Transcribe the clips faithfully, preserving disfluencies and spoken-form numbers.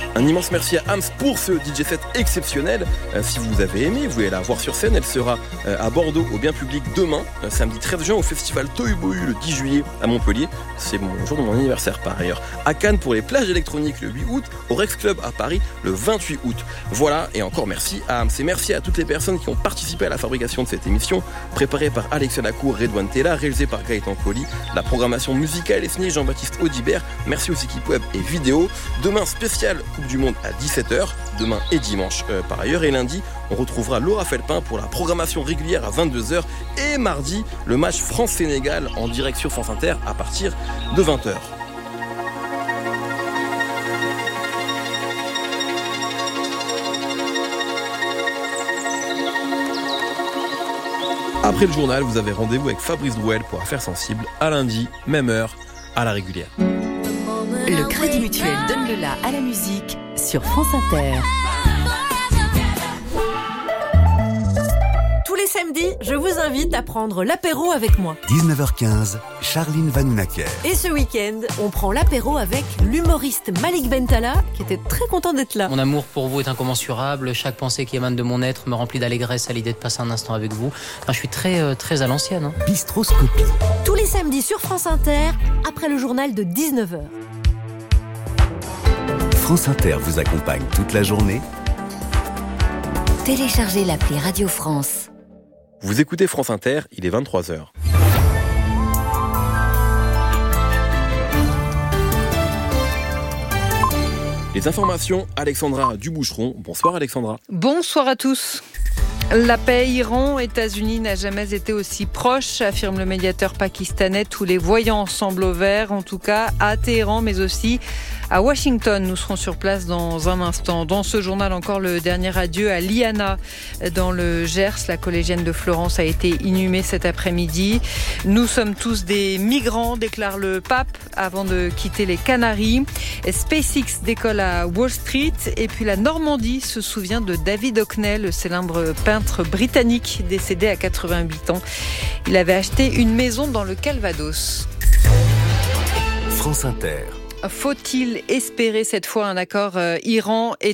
Un immense merci à Hams pour ce D J set exceptionnel. Euh, si vous avez aimé, vous voulez la voir sur scène, elle sera euh, à Bordeaux au bien public demain, euh, samedi treize juin, au festival Tohu Bohu le dix juillet à Montpellier. C'est mon jour de mon anniversaire par ailleurs. À Cannes pour les plages électroniques le huit août, au Rex Club à Paris le vingt-huit août. Voilà, et encore merci à Hams et merci à toutes les personnes qui ont participé à la fabrication de cette émission, préparée par Alexia Lacour, Redouane Tella, réalisée par Gaëtan Colli. La programmation musicale est signée Jean-Baptiste Audibert. Merci aux équipes web et vidéo. Demain, spécial Coupe du Monde à dix-sept heures, demain et dimanche euh, par ailleurs. Et lundi, on retrouvera Laura Felpin pour la programmation régulière à vingt-deux heures. Et mardi, le match France-Sénégal en direct sur France Inter à partir de vingt heures. Après le journal, vous avez rendez-vous avec Fabrice Drouel pour Affaires sensibles à lundi, même heure, à la régulière. Le Crédit Mutuel donne le la à la musique sur France Inter. Tous les samedis, je vous invite à prendre l'apéro avec moi. dix-neuf heures quinze, Charline Vanhoenacker. Et ce week-end, on prend l'apéro avec l'humoriste Malik Bentala, qui était très content d'être là. Mon amour pour vous est incommensurable. Chaque pensée qui émane de mon être me remplit d'allégresse à l'idée de passer un instant avec vous. Enfin, je suis très, euh, très à l'ancienne. Hein. Bistroscopie. Tous les samedis sur France Inter, après le journal de dix-neuf heures. France Inter vous accompagne toute la journée. Téléchargez l'appli Radio France. Vous écoutez France Inter, il est vingt-trois heures. Les informations, Alexandra Duboucheron. Bonsoir Alexandra. Bonsoir à tous. La paix Iran-États-Unis n'a jamais été aussi proche, affirme le médiateur pakistanais. Tous les voyants semblent au vert, en tout cas à Téhéran, mais aussi à Washington. Nous serons sur place dans un instant. Dans ce journal, encore le dernier adieu à Liana dans le Gers. La collégienne de Florence a été inhumée cet après-midi. Nous sommes tous des migrants, déclare le pape avant de quitter les Canaries. SpaceX décolle à Wall Street. Et puis la Normandie se souvient de David Hockney, le célèbre peintre britannique décédé à quatre-vingt-huit ans. Il avait acheté une maison dans le Calvados. France Inter. Faut-il espérer cette fois un accord euh, Iran-États-Unis ?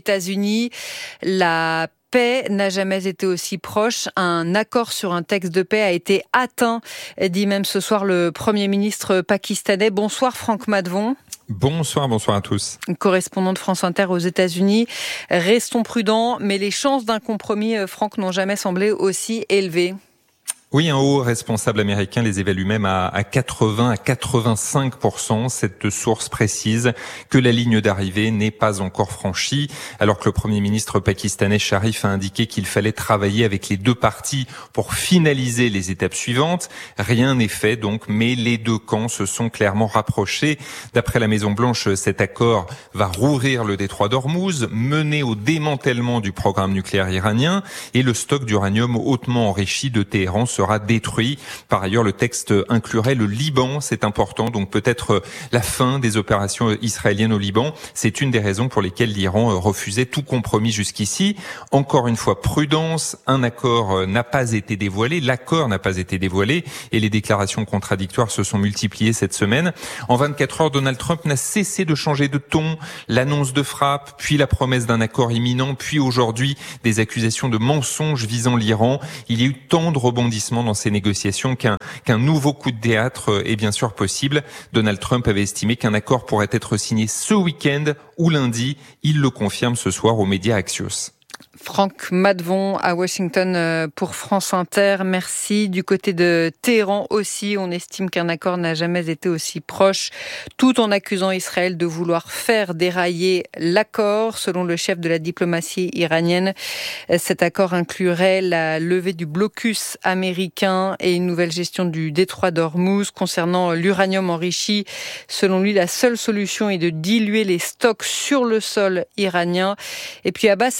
La paix n'a jamais été aussi proche. Un accord sur un texte de paix a été atteint, dit même ce soir le Premier ministre pakistanais. Bonsoir Franck Madvon. Bonsoir, bonsoir à tous. Correspondant de France Inter aux États-Unis. Restons prudents, mais les chances d'un compromis, Franck, n'ont jamais semblé aussi élevées. Oui, un haut responsable américain les évalue même à, à quatre-vingts à quatre-vingt-cinq pour cent. Cette source précise que la ligne d'arrivée n'est pas encore franchie, alors que le Premier ministre pakistanais Sharif a indiqué qu'il fallait travailler avec les deux parties pour finaliser les étapes suivantes. Rien n'est fait donc, mais les deux camps se sont clairement rapprochés. D'après la Maison-Blanche, cet accord va rouvrir le détroit d'Ormuz, mener au démantèlement du programme nucléaire iranien et le stock d'uranium hautement enrichi de Téhéran sera détruit. Par ailleurs, le texte inclurait le Liban, c'est important, donc peut-être la fin des opérations israéliennes au Liban. C'est une des raisons pour lesquelles l'Iran refusait tout compromis jusqu'ici. Encore une fois, prudence, un accord n'a pas été dévoilé, l'accord n'a pas été dévoilé et les déclarations contradictoires se sont multipliées cette semaine. En vingt-quatre heures, Donald Trump n'a cessé de changer de ton, l'annonce de frappe, puis la promesse d'un accord imminent, puis aujourd'hui des accusations de mensonges visant l'Iran. Il y a eu tant de rebondissements dans ces négociations qu'un, qu'un nouveau coup de théâtre est bien sûr possible. Donald Trump avait estimé qu'un accord pourrait être signé ce week-end ou lundi. Il le confirme ce soir aux médias Axios. Franck Madvon à Washington pour France Inter. Merci. Du côté de Téhéran aussi, on estime qu'un accord n'a jamais été aussi proche, tout en accusant Israël de vouloir faire dérailler l'accord. Selon le chef de la diplomatie iranienne, cet accord inclurait la levée du blocus américain et une nouvelle gestion du détroit d'Ormuz. Concernant l'uranium enrichi, selon lui, la seule solution est de diluer les stocks sur le sol iranien. Et puis Abbas Araghchi,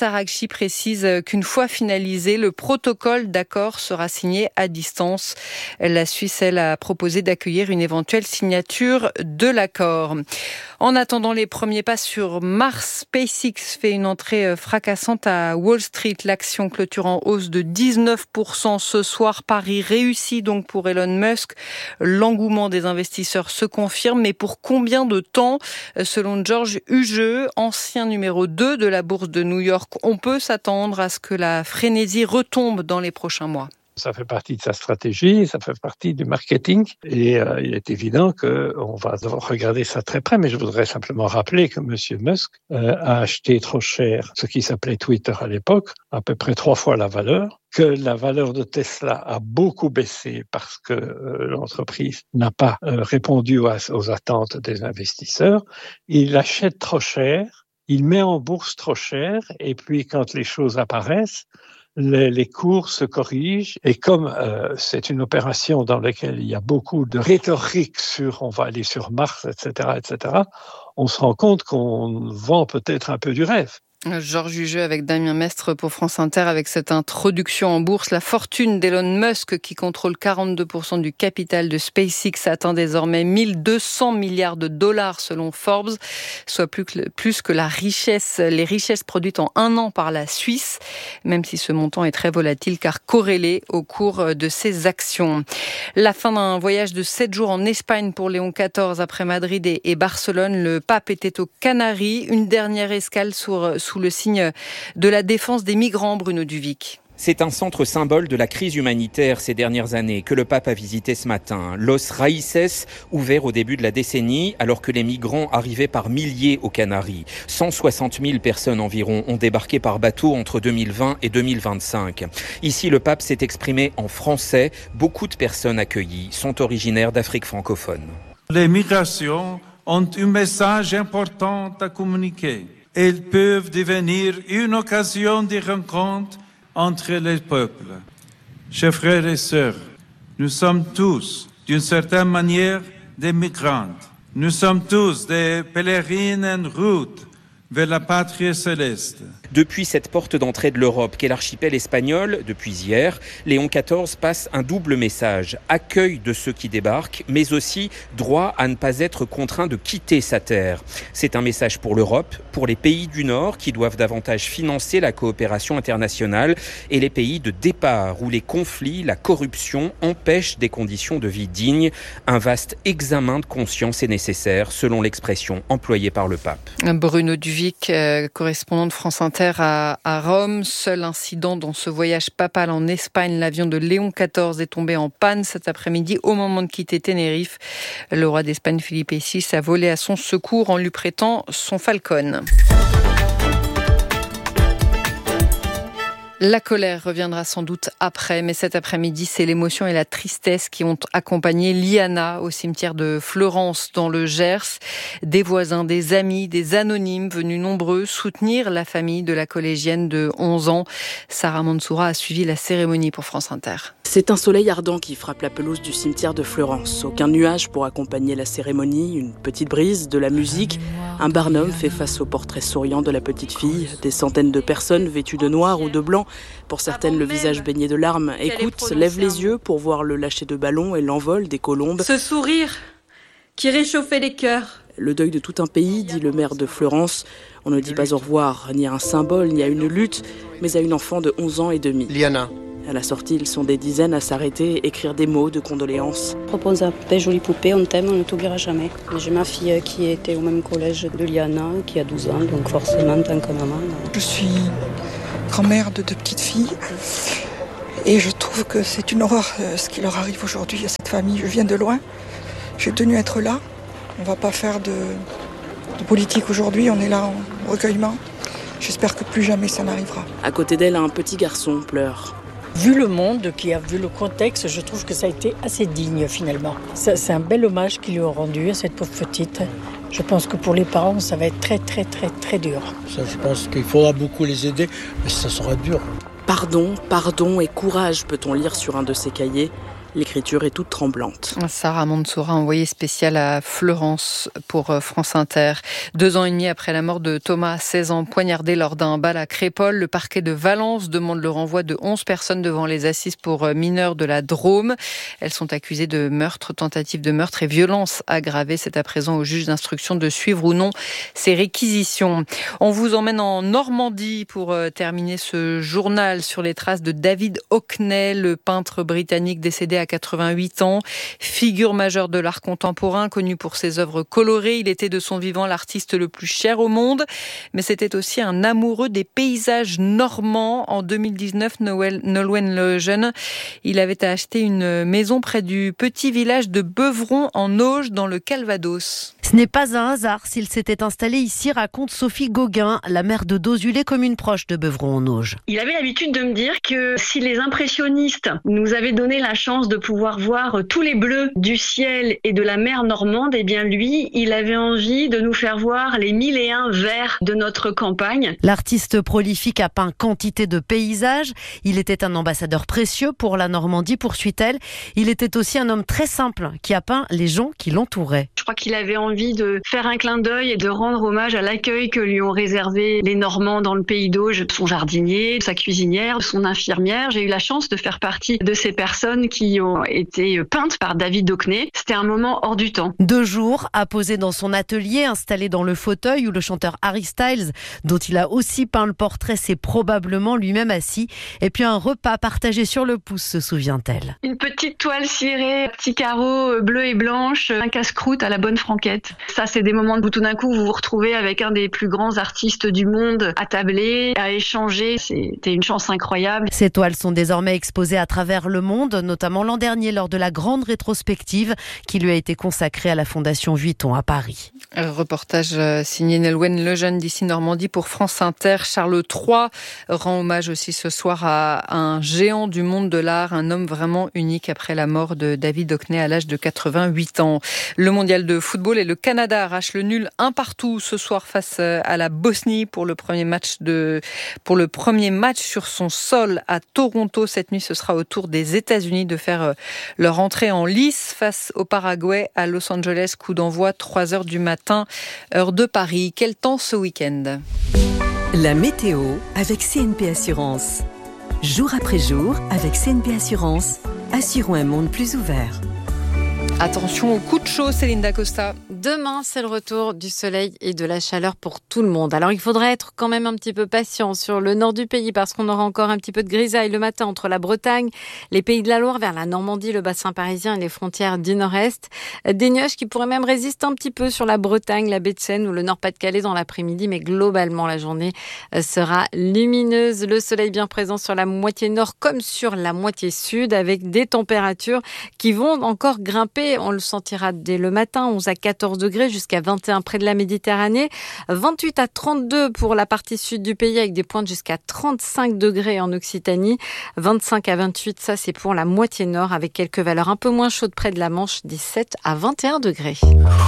Russie précise qu'une fois finalisé, le protocole d'accord sera signé à distance. La Suisse, elle, a proposé d'accueillir une éventuelle signature de l'accord. En attendant les premiers pas sur Mars, SpaceX fait une entrée fracassante à Wall Street. L'action clôture en hausse de dix-neuf pour cent ce soir. Pari réussi donc pour Elon Musk. L'engouement des investisseurs se confirme, mais pour combien de temps? Selon Georges Hugeux, ancien numéro deux de la bourse de New York, on peut s'attendre à ce que la frénésie retombe dans les prochains mois. Ça fait partie de sa stratégie, ça fait partie du marketing et euh, il est évident qu'on va devoir regarder ça très près, mais je voudrais simplement rappeler que M. Musk euh, a acheté trop cher ce qui s'appelait Twitter à l'époque, à peu près trois fois la valeur, que la valeur de Tesla a beaucoup baissé parce que euh, l'entreprise n'a pas euh, répondu aux, aux attentes des investisseurs. Il achète trop cher, il met en bourse trop cher et puis quand les choses apparaissent, Les, les cours se corrigent et comme euh, c'est une opération dans laquelle il y a beaucoup de rhétorique sur on va aller sur Mars, et cetera, et cetera, on se rend compte qu'on vend peut-être un peu du rêve. Georges Hugeux avec Damien Mestre pour France Inter avec cette introduction en bourse. La fortune d'Elon Musk qui contrôle quarante-deux pour cent du capital de SpaceX atteint désormais mille deux cents milliards de dollars selon Forbes, soit plus que, plus que la richesse, les richesses produites en un an par la Suisse, même si ce montant est très volatile car corrélé au cours de ses actions. La fin d'un voyage de sept jours en Espagne pour Léon quatorze après Madrid et, et Barcelone. Le pape était aux Canaries, une dernière escale sur sous le signe de la défense des migrants, Bruno Duvic. C'est un centre symbole de la crise humanitaire ces dernières années que le pape a visité ce matin. Los Raíces, ouvert au début de la décennie, alors que les migrants arrivaient par milliers aux Canaries. cent soixante mille personnes environ ont débarqué par bateau entre deux mille vingt et deux mille vingt-cinq. Ici, le pape s'est exprimé en français. Beaucoup de personnes accueillies sont originaires d'Afrique francophone. Les migrations ont un message important à communiquer. Elles peuvent devenir une occasion de rencontre entre les peuples. Chers frères et sœurs, nous sommes tous, d'une certaine manière, des migrants. Nous sommes tous des pèlerins en route vers la patrie céleste. Depuis cette porte d'entrée de l'Europe qu'est l'archipel espagnol, depuis hier, Léon quatorze passe un double message. Accueil de ceux qui débarquent, mais aussi droit à ne pas être contraint de quitter sa terre. C'est un message pour l'Europe, pour les pays du Nord qui doivent davantage financer la coopération internationale et les pays de départ où les conflits, la corruption empêchent des conditions de vie dignes. Un vaste examen de conscience est nécessaire, selon l'expression employée par le pape. Bruno Duvic, euh, correspondant de France Inter à, à Rome. Seul incident dans ce voyage papal en Espagne, l'avion de Léon quatorze est tombé en panne cet après-midi au moment de quitter Tenerife. Le roi d'Espagne Felipe six a volé à son secours en lui prêtant son Falcon. La colère reviendra sans doute après, mais cet après-midi, c'est l'émotion et la tristesse qui ont accompagné Liana au cimetière de Fleurance dans le Gers. Des voisins, des amis, des anonymes venus nombreux soutenir la famille de la collégienne de onze ans. Sarah Mansoura a suivi la cérémonie pour France Inter. C'est un soleil ardent qui frappe la pelouse du cimetière de Fleurance. Aucun nuage pour accompagner la cérémonie, une petite brise, de la musique. Un barnum fait face au portrait souriant de la petite fille. Des centaines de personnes vêtues de noir ou de blanc. Pour certaines, le visage baigné de larmes. Écoute, lève les yeux pour voir le lâcher de ballons et l'envol des colombes. Ce sourire qui réchauffait les cœurs. Le deuil de tout un pays, dit le maire de Fleurance. On ne dit pas au revoir, ni à un symbole, ni à une lutte, mais à une enfant de onze ans et demi. Liana. À la sortie, ils sont des dizaines à s'arrêter, écrire des mots de condoléances. Je propose à des jolies poupées, on t'aime, on ne t'oubliera jamais. J'ai ma fille qui était au même collège de Liana, qui a douze ans, donc forcément, en tant que maman. Je suis grand-mère de deux petites filles et je trouve que c'est une horreur ce qui leur arrive aujourd'hui à cette famille. Je viens de loin, j'ai tenu à être là. On ne va pas faire de, de politique aujourd'hui, on est là en recueillement. J'espère que plus jamais ça n'arrivera. À côté d'elle, un petit garçon pleure. Vu le monde, qui a vu le contexte, je trouve que ça a été assez digne finalement. Ça, c'est un bel hommage qu'ils lui ont rendu à cette pauvre petite. Je pense que pour les parents, ça va être très très très très dur. Ça, je pense qu'il faudra beaucoup les aider, mais ça sera dur. Pardon, pardon et courage, peut-on lire sur un de ses cahiers. L'écriture est toute tremblante. Sarah Mansoura, envoyée spéciale à Fleurance pour France Inter. Deux ans et demi après la mort de Thomas, seize ans, poignardé lors d'un bal à Crépol, le parquet de Valence demande le renvoi de onze personnes devant les assises pour mineurs de la Drôme. Elles sont accusées de meurtre, tentative de meurtre et violence aggravée. C'est à présent au juge d'instruction de suivre ou non ces réquisitions. On vous emmène en Normandie pour terminer ce journal sur les traces de David Hockney, le peintre britannique décédé à quatre-vingt-huit ans, figure majeure de l'art contemporain, connu pour ses œuvres colorées. Il était de son vivant l'artiste le plus cher au monde, mais c'était aussi un amoureux des paysages normands. En deux mille dix-neuf, Noël, Nolwenn Lejeune, il avait acheté une maison près du petit village de Beuvron en Auge, dans le Calvados. Ce n'est pas un hasard s'il s'était installé ici, raconte Sophie Gauguin, la maire de Dozulé, commune proche de Beuvron en Auge. Il avait l'habitude de me dire que si les impressionnistes nous avaient donné la chance de pouvoir voir tous les bleus du ciel et de la mer normande, eh bien lui, il avait envie de nous faire voir les mille et un verts de notre campagne. L'artiste prolifique a peint quantité de paysages. Il était un ambassadeur précieux pour la Normandie, poursuit-elle. Il était aussi un homme très simple qui a peint les gens qui l'entouraient. Je crois qu'il avait envie de faire un clin d'œil et de rendre hommage à l'accueil que lui ont réservé les Normands dans le pays d'Auge. Son jardinier, sa cuisinière, son infirmière. J'ai eu la chance de faire partie de ces personnes qui ont été peintes par David Hockney. C'était un moment hors du temps. Deux jours à poser dans son atelier, installé dans le fauteuil où le chanteur Harry Styles, dont il a aussi peint le portrait, s'est probablement lui-même assis. Et puis un repas partagé sur le pouce, se souvient-elle. Une petite toile cirée, petits carreaux bleus et blanches, un casse-croûte à la bonne franquette. Ça, c'est des moments où tout d'un coup, vous vous retrouvez avec un des plus grands artistes du monde à tabler, à échanger. C'était une chance incroyable. Ces toiles sont désormais exposées à travers le monde, notamment l'an dernier lors de la grande rétrospective qui lui a été consacrée à la Fondation Vuitton à Paris. Reportage signé Nolwenn Lejeune d'ici Normandie pour France Inter. Charles trois rend hommage aussi ce soir à un géant du monde de l'art, un homme vraiment unique après la mort de David Hockney à l'âge de quatre-vingt-huit ans. Le mondial de football et le Canada arrache le nul un partout ce soir face à la Bosnie pour le premier match de pour le premier match sur son sol à Toronto. Cette nuit, ce sera au tour des États-Unis de faire leur entrée en lice face au Paraguay à Los Angeles. Coup d'envoi trois heures du matin, heure de Paris. Quel temps ce week-end ? La météo avec C N P Assurance. Jour après jour, avec C N P Assurance, assurons un monde plus ouvert. Attention au coup de chaud, Céline Dacosta. Demain, c'est le retour du soleil et de la chaleur pour tout le monde. Alors, il faudrait être quand même un petit peu patient sur le nord du pays parce qu'on aura encore un petit peu de grisaille le matin entre la Bretagne, les pays de la Loire, vers la Normandie, le bassin parisien et les frontières du nord-est. Des nuages qui pourraient même résister un petit peu sur la Bretagne, la baie de Seine ou le Nord-Pas-de-Calais dans l'après-midi. Mais globalement, la journée sera lumineuse. Le soleil bien présent sur la moitié nord comme sur la moitié sud avec des températures qui vont encore grimper. On le sentira dès le matin, onze à quatorze degrés jusqu'à vingt et un près de la Méditerranée, vingt-huit à trente-deux pour la partie sud du pays avec des pointes jusqu'à trente-cinq degrés en Occitanie, vingt-cinq à vingt-huit, ça c'est pour la moitié nord avec quelques valeurs un peu moins chaudes près de la Manche, dix-sept à vingt et un degrés.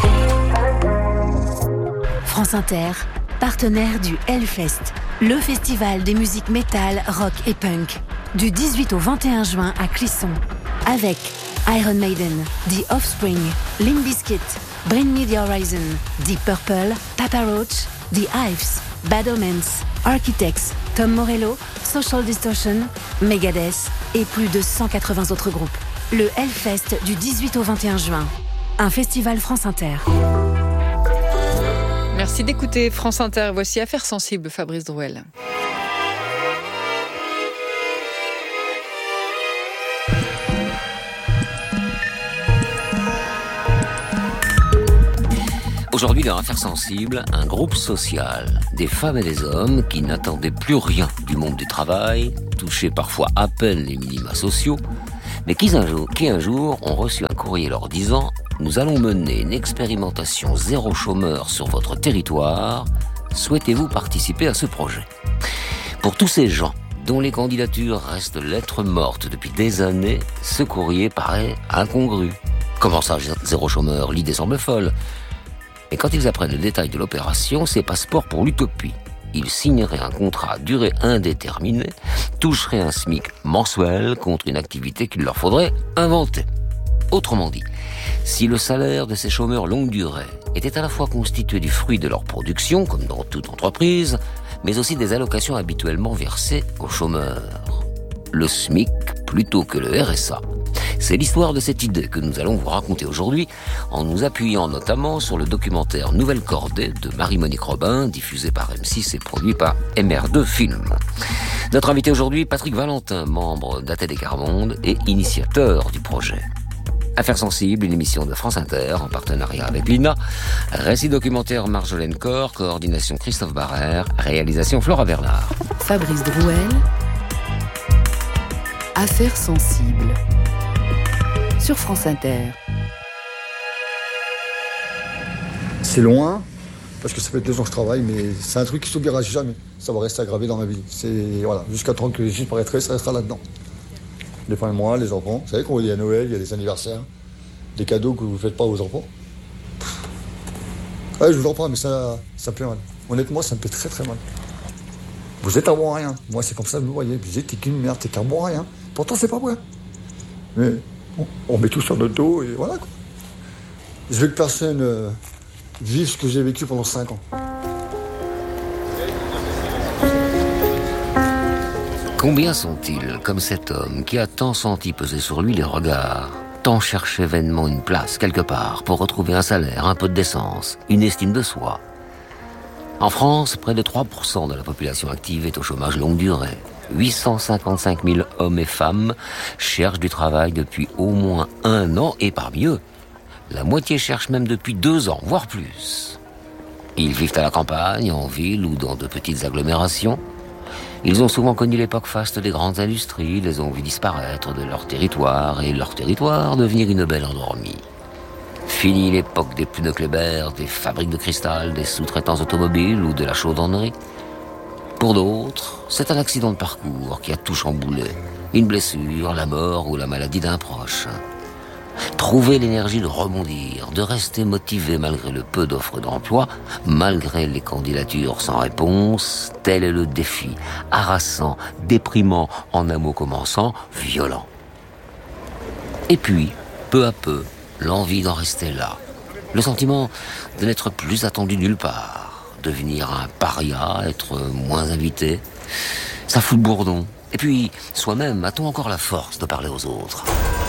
France Inter, partenaire du Hellfest, le festival des musiques métal, rock et punk, du dix-huit au vingt et un juin à Clisson, avec Iron Maiden, The Offspring, Limp Bizkit, Bring Me The Horizon, Deep Purple, Papa Roach, The Hives, Bad Omens, Architects, Tom Morello, Social Distortion, Megadeth et plus de cent quatre-vingts autres groupes. Le Hellfest du dix-huit au vingt et un juin. Un festival France Inter. Merci d'écouter France Inter. Voici Affaires sensibles, Fabrice Drouel. Aujourd'hui, dans Affaires sensibles, un groupe social, des femmes et des hommes qui n'attendaient plus rien du monde du travail, touchaient parfois à peine les minima sociaux, mais qui un jour, qui un jour ont reçu un courrier leur disant « Nous allons mener une expérimentation zéro chômeur sur votre territoire. Souhaitez-vous participer à ce projet ?» Pour tous ces gens dont les candidatures restent lettres mortes depuis des années, ce courrier paraît incongru. Comment ça, zéro chômeur? L'idée semble folle. Et quand ils apprennent le détail de l'opération, c'est passeport pour l'utopie. Ils signeraient un contrat à durée indéterminée, toucheraient un SMIC mensuel contre une activité qu'il leur faudrait inventer. Autrement dit, si le salaire de ces chômeurs longue durée était à la fois constitué du fruit de leur production, comme dans toute entreprise, mais aussi des allocations habituellement versées aux chômeurs. Le SMIC plutôt que le R S A. C'est l'histoire de cette idée que nous allons vous raconter aujourd'hui en nous appuyant notamment sur le documentaire Nouvelle Cordée de Marie-Monique Robin, diffusé par M six et produit par M R deux Film. Notre invité aujourd'hui, Patrick Valentin, membre d'A T D Quart Monde et initiateur du projet. Affaires sensibles, une émission de France Inter en partenariat avec l'I N A. Récit documentaire Marjolaine Corr, coordination Christophe Barrère, réalisation Flora Bernard. Fabrice Drouel. Affaires sensibles. Sur France Inter. C'est loin, parce que ça fait deux ans que je travaille, mais c'est un truc qui s'oubliera jamais. Ça va rester aggravé dans ma vie. C'est, voilà, jusqu'à temps que j'y paraîtrai, ça restera là-dedans. Les fins de mois, les enfants. Vous savez, quand il y a Noël, il y a des anniversaires, des cadeaux que vous ne faites pas aux enfants. Ouais, je vous en parle, mais ça, ça me fait mal. Honnêtement, ça me fait très très mal. Vous êtes à bon à rien. Moi, c'est comme ça que vous voyez. Vous dites, t'es qu'une merde, t'es qu'un bon à rien. Pourtant, c'est pas vrai. Mais on, on met tout sur notre dos et voilà, quoi. Je veux que personne euh, vive ce que j'ai vécu pendant cinq ans. Combien sont-ils comme cet homme qui a tant senti peser sur lui les regards, tant cherché vainement une place quelque part pour retrouver un salaire, un peu de décence, une estime de soi? En France, près de trois pour cent de la population active est au chômage longue durée. huit cent cinquante-cinq mille hommes et femmes cherchent du travail depuis au moins un an et parmi eux, la moitié cherche même depuis deux ans, voire plus. Ils vivent à la campagne, en ville ou dans de petites agglomérations. Ils ont souvent connu l'époque faste des grandes industries, les ont vus disparaître de leur territoire et leur territoire devenir une belle endormie. Fini l'époque des pneus Kléber, des fabriques de cristal, des sous-traitants automobiles ou de la chaudronnerie. Pour d'autres, c'est un accident de parcours qui a tout chamboulé. Une blessure, la mort ou la maladie d'un proche. Trouver l'énergie de rebondir, de rester motivé malgré le peu d'offres d'emploi, malgré les candidatures sans réponse, tel est le défi, harassant, déprimant, en un mot commençant, violent. Et puis, peu à peu, l'envie d'en rester là. Le sentiment de n'être plus attendu nulle part. Devenir un paria, être moins invité. Ça fout le bourdon. Et puis, soi-même, a-t-on encore la force de parler aux autres ?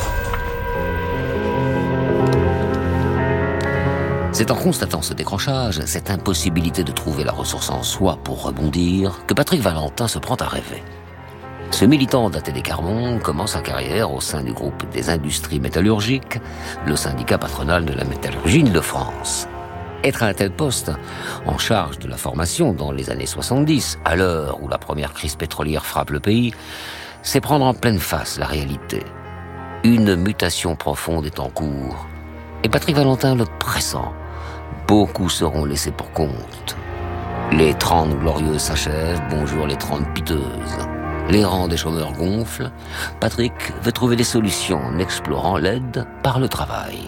C'est en constatant ce décrochage, cette impossibilité de trouver la ressource en soi pour rebondir, que Patrick Valentin se prend à rêver. Ce militant d'A T D Quart Monde commence sa carrière au sein du groupe des industries métallurgiques, le syndicat patronal de la métallurgie Île-de-France. Être à un tel poste, en charge de la formation dans les années soixante-dix, à l'heure où la première crise pétrolière frappe le pays, c'est prendre en pleine face la réalité. Une mutation profonde est en cours. Et Patrick Valentin le pressent. Beaucoup seront laissés pour compte. Les trente glorieuses s'achèvent, bonjour les trente piteuses. Les rangs des chômeurs gonflent. Patrick veut trouver des solutions en explorant l'aide par le travail.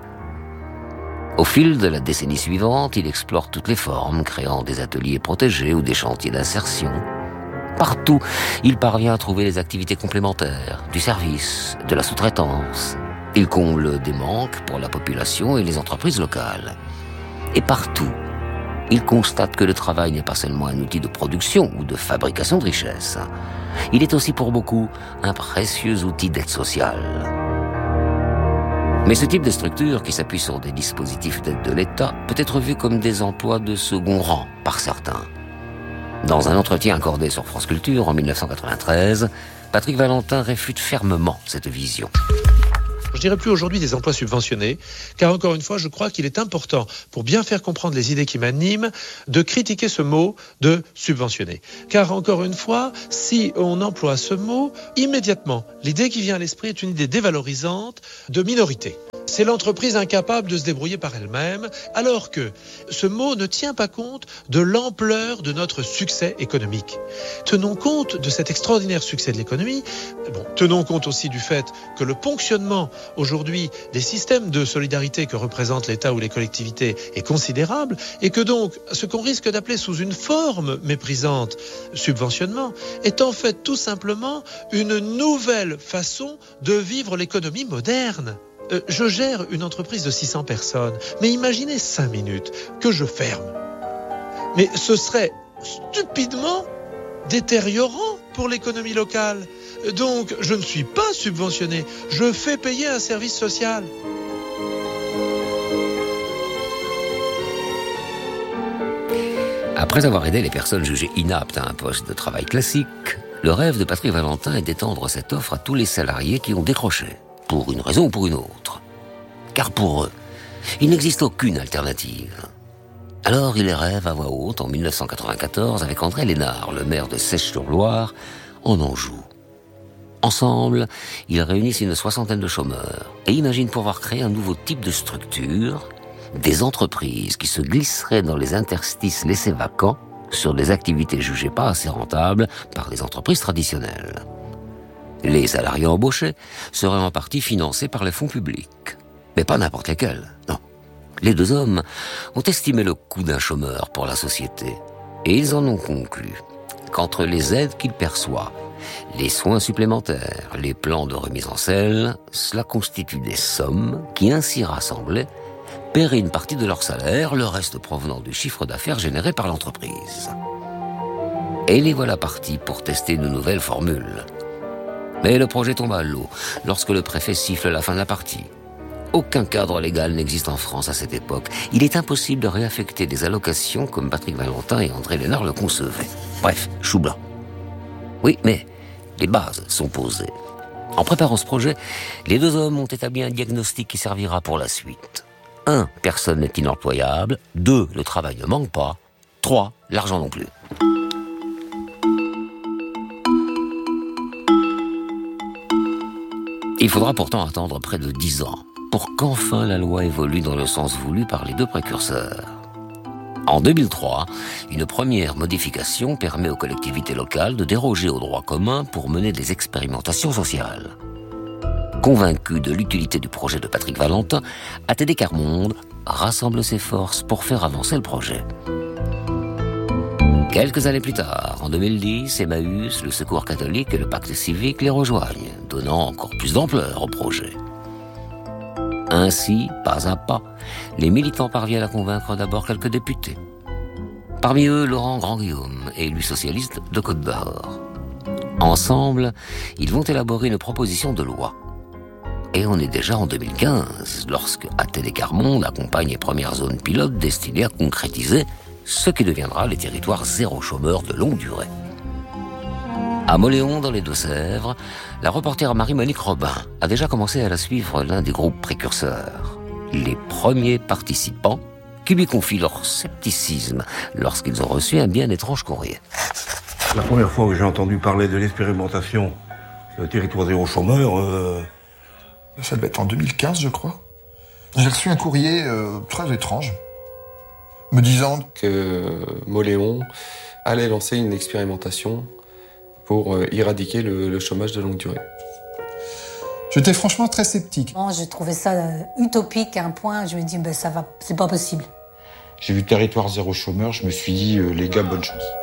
Au fil de la décennie suivante, il explore toutes les formes, créant des ateliers protégés ou des chantiers d'insertion. Partout, il parvient à trouver des activités complémentaires, du service, de la sous-traitance. Il comble des manques pour la population et les entreprises locales. Et partout, il constate que le travail n'est pas seulement un outil de production ou de fabrication de richesses. Il est aussi pour beaucoup un précieux outil d'aide sociale. Mais ce type de structure, qui s'appuie sur des dispositifs d'aide de l'État, peut être vu comme des emplois de second rang par certains. Dans un entretien accordé sur France Culture en dix-neuf cent quatre-vingt-treize, Patrick Valentin réfute fermement cette vision. Je dirais plus aujourd'hui des emplois subventionnés, car encore une fois, je crois qu'il est important, pour bien faire comprendre les idées qui m'animent, de critiquer ce mot de subventionner. Car encore une fois, si on emploie ce mot, immédiatement, l'idée qui vient à l'esprit est une idée dévalorisante de minorité. C'est l'entreprise incapable de se débrouiller par elle-même, alors que ce mot ne tient pas compte de l'ampleur de notre succès économique. Tenons compte de cet extraordinaire succès de l'économie. Bon, tenons compte aussi du fait que le ponctionnement aujourd'hui des systèmes de solidarité que représentent l'État ou les collectivités est considérable et que donc ce qu'on risque d'appeler sous une forme méprisante subventionnement est en fait tout simplement une nouvelle façon de vivre l'économie moderne. Euh, je gère une entreprise de six cents personnes, mais imaginez cinq minutes que je ferme. Mais ce serait stupidement détériorant pour l'économie locale. Donc, je ne suis pas subventionné, je fais payer un service social. Après avoir aidé les personnes jugées inaptes à un poste de travail classique, le rêve de Patrick Valentin est d'étendre cette offre à tous les salariés qui ont décroché, pour une raison ou pour une autre. Car pour eux, il n'existe aucune alternative. Alors il rêve à voix haute en dix-neuf cent quatre-vingt-quatorze avec André Lénard, le maire de Seiche-sur-Loire, en Anjou. Ensemble, ils réunissent une soixantaine de chômeurs et imaginent pouvoir créer un nouveau type de structure, des entreprises qui se glisseraient dans les interstices laissés vacants sur des activités jugées pas assez rentables par les entreprises traditionnelles. Les salariés embauchés seraient en partie financés par les fonds publics. Mais pas n'importe lesquels, non. Les deux hommes ont estimé le coût d'un chômeur pour la société et ils en ont conclu qu'entre les aides qu'il perçoit, les soins supplémentaires, les plans de remise en selle, cela constitue des sommes qui, ainsi rassemblées, paieraient une partie de leur salaire, le reste provenant du chiffre d'affaires généré par l'entreprise. Et les voilà partis pour tester une nouvelle formule. Mais le projet tombe à l'eau lorsque le préfet siffle la fin de la partie. Aucun cadre légal n'existe en France à cette époque. Il est impossible de réaffecter des allocations comme Patrick Valentin et André Lénard le concevaient. Bref, chou blanc. Oui, mais les bases sont posées. En préparant ce projet, les deux hommes ont établi un diagnostic qui servira pour la suite. Un, personne n'est inemployable. Deux, le travail ne manque pas. Trois, l'argent non plus. Il faudra pourtant attendre près de dix ans pour qu'enfin la loi évolue dans le sens voulu par les deux précurseurs. En deux mille trois, une première modification permet aux collectivités locales de déroger au droit commun pour mener des expérimentations sociales. Convaincu de l'utilité du projet de Patrick Valentin, A T D Quart Monde rassemble ses forces pour faire avancer le projet. Quelques années plus tard, en deux mille dix, Emmaüs, le Secours catholique et le Pacte civique les rejoignent, donnant encore plus d'ampleur au projet. Ainsi, pas à pas, les militants parviennent à convaincre d'abord quelques députés. Parmi eux, Laurent Grand-Guillaume, élu socialiste de Côte d'Or. Ensemble, ils vont élaborer une proposition de loi. Et on est déjà en deux mille quinze, lorsque A T D Quart Monde accompagne les premières zones pilotes destinées à concrétiser ce qui deviendra les territoires zéro chômeur de longue durée. À Mauléon, dans les Deux-Sèvres, la reporter Marie-Monique Robin a déjà commencé à la suivre l'un des groupes précurseurs. Les premiers participants qui lui confient leur scepticisme lorsqu'ils ont reçu un bien étrange courrier. La première fois que j'ai entendu parler de l'expérimentation de territoire zéro chômeur... Euh... Ça devait être en deux mille quinze, je crois. J'ai reçu un courrier euh, très étrange, me disant que Mauléon allait lancer une expérimentation pour euh, éradiquer le, le chômage de longue durée. J'étais franchement très sceptique. Bon, j'ai trouvé ça euh, utopique à un point, je me dis, ben, ça va, c'est pas possible. J'ai vu territoire zéro chômeur, je me suis dit, euh, les gars, bonne chance.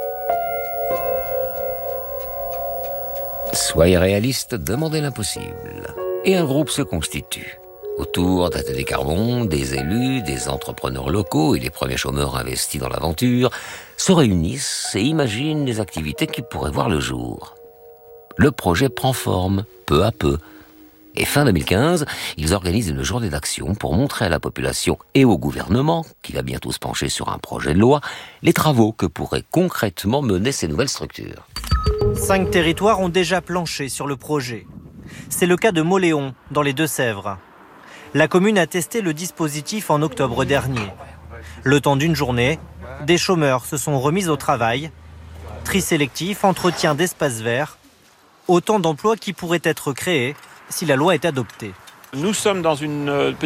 Soyez réaliste, demandez l'impossible. Et un groupe se constitue. Autour d'A T D Quart Monde, des élus, des entrepreneurs locaux et les premiers chômeurs investis dans l'aventure se réunissent et imaginent des activités qui pourraient voir le jour. Le projet prend forme, peu à peu. Et fin deux mille quinze, ils organisent une journée d'action pour montrer à la population et au gouvernement, qui va bientôt se pencher sur un projet de loi, les travaux que pourraient concrètement mener ces nouvelles structures. Cinq territoires ont déjà planché sur le projet. C'est le cas de Mauléon, dans les Deux-Sèvres. La commune a testé le dispositif en octobre dernier. Le temps d'une journée, des chômeurs se sont remis au travail. Tri sélectif, entretien d'espaces verts, autant d'emplois qui pourraient être créés si la loi est adoptée. Nous sommes dans une